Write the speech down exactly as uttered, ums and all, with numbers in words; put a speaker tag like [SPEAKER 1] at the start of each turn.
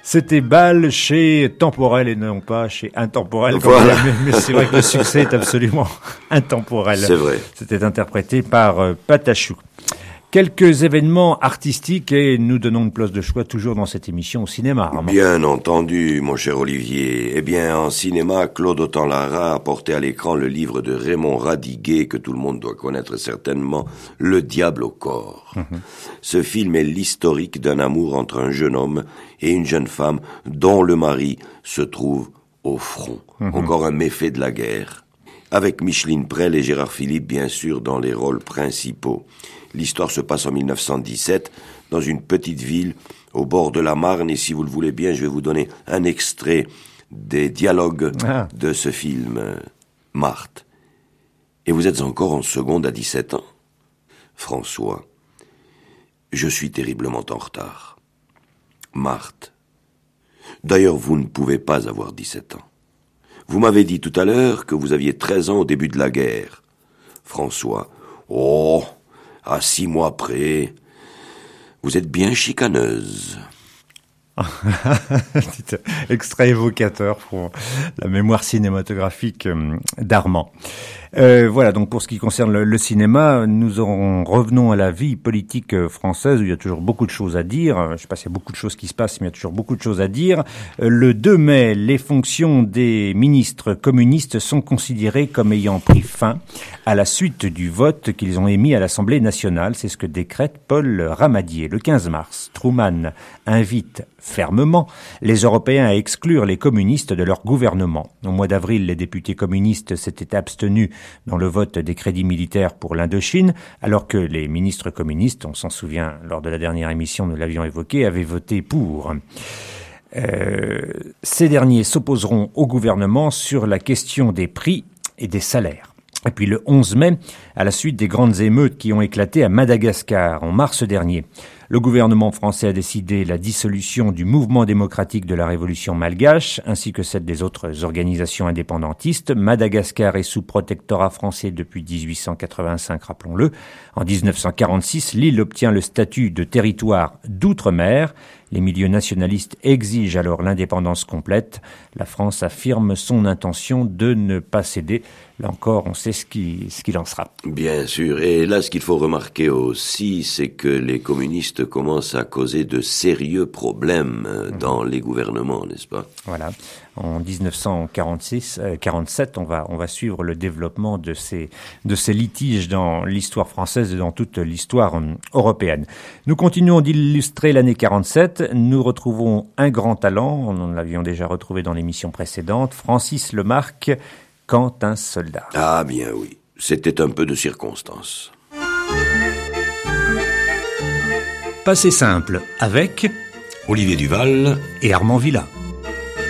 [SPEAKER 1] C'était Bal chez Temporel et non pas chez Intemporel.
[SPEAKER 2] Voilà.
[SPEAKER 1] Mais, mais c'est vrai que le succès est absolument intemporel.
[SPEAKER 2] C'est vrai.
[SPEAKER 1] C'était interprété par euh, Patachou. Quelques événements artistiques et nous donnons une place de choix toujours dans cette émission au cinéma. Armand.
[SPEAKER 2] Bien entendu, mon cher Olivier. Eh bien, en cinéma, Claude Autant-Lara a porté à l'écran le livre de Raymond Radiguet, que tout le monde doit connaître certainement, Le diable au corps. Mmh. Ce film est l'historique d'un amour entre un jeune homme et une jeune femme dont le mari se trouve au front. Mmh. Encore un méfait de la guerre. Avec Micheline Prel et Gérard Philippe, bien sûr, dans les rôles principaux. L'histoire se passe en mille neuf cent dix-sept, dans une petite ville au bord de la Marne, et si vous le voulez bien, je vais vous donner un extrait des dialogues ah. de ce film, Marthe. Et vous êtes encore en seconde à dix-sept ans. François, je suis terriblement en retard. Marthe, d'ailleurs, vous ne pouvez pas avoir dix-sept ans. Vous m'avez dit tout à l'heure que vous aviez treize ans au début de la guerre. François, oh, à six mois près, vous êtes bien chicaneuse.
[SPEAKER 1] Extrait évocateur pour la mémoire cinématographique d'Armand. Euh, voilà, donc pour ce qui concerne le, le cinéma, nous en revenons à la vie politique française où il y a toujours beaucoup de choses à dire. Je ne sais pas s'il y a beaucoup de choses qui se passent, mais il y a toujours beaucoup de choses à dire. Le deux mai, les fonctions des ministres communistes sont considérées comme ayant pris fin à la suite du vote qu'ils ont émis à l'Assemblée nationale. C'est ce que décrète Paul Ramadier. Le quinze mars, Truman invite fermement les Européens à exclure les communistes de leur gouvernement. Au mois d'avril, les députés communistes s'étaient abstenus dans le vote des crédits militaires pour l'Indochine, alors que les ministres communistes, on s'en souvient lors de la dernière émission, nous l'avions évoqué, avaient voté pour. Euh, ces derniers s'opposeront au gouvernement sur la question des prix et des salaires. Et puis le onze mai, à la suite des grandes émeutes qui ont éclaté à Madagascar en mars dernier, le gouvernement français a décidé la dissolution du mouvement démocratique de la Révolution malgache, ainsi que celle des autres organisations indépendantistes. Madagascar est sous protectorat français depuis dix-huit cent quatre-vingt-cinq, rappelons-le. En dix-neuf cent quarante-six, l'île obtient le statut de territoire d'outre-mer. Les milieux nationalistes exigent alors l'indépendance complète. La France affirme son intention de ne pas céder. Là encore, on sait ce qui, ce qu'il en sera.
[SPEAKER 2] Bien sûr. Et là, ce qu'il faut remarquer aussi, c'est que les communistes commencent à causer de sérieux problèmes dans les gouvernements, n'est-ce pas?
[SPEAKER 1] Voilà. En dix-neuf cent quarante-six, euh, quarante-sept, on va, on va suivre le développement de ces, de ces litiges dans l'histoire française et dans toute l'histoire euh, européenne. Nous continuons d'illustrer l'année quarante-sept. Nous retrouvons un grand talent. On l'avions déjà retrouvé dans l'émission précédente. Francis Lemarque, Quand un soldat.
[SPEAKER 2] Ah bien oui. C'était un peu de circonstance.
[SPEAKER 3] Passé simple avec
[SPEAKER 4] Olivier Duval
[SPEAKER 3] et Armand Villa.